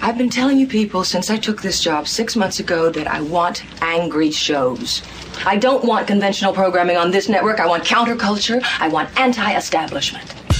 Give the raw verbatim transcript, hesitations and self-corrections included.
I've been telling you people since I took this job six months ago that I want angry shows. I don't want conventional programming on this network. I want counterculture. I want anti-establishment.